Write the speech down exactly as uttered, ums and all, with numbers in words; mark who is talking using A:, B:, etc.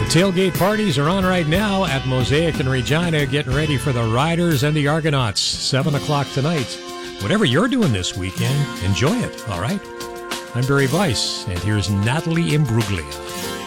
A: Tailgate parties are on right now at Mosaic and Regina, getting ready for the Riders and the Argonauts, seven o'clock tonight. Whatever you're doing this weekend, enjoy it, all right? I'm Barry Weiss, and here's Natalie Imbruglia.